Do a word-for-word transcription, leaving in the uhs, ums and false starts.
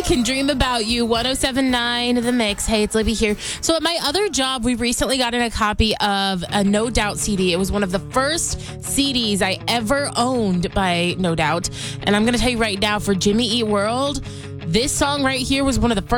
Can Dream About You, one oh seven point nine The Mix. Hey, it's Libby here. So at my other job, we recently got in a copy of a No Doubt C D. It was one of the first C Ds I ever owned by No Doubt. And I'm going to tell you right now, for Jimmy Eat World, this song right here was one of the first